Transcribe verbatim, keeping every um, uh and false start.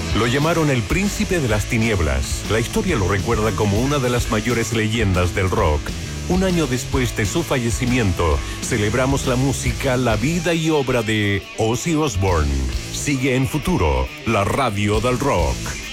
Lo llamaron el príncipe de las tinieblas. La historia lo recuerda como una de las mayores leyendas del rock. Un año después de su fallecimiento, celebramos la música, la vida y obra de Ozzy Osbourne. Sigue en Futuro, la radio del rock.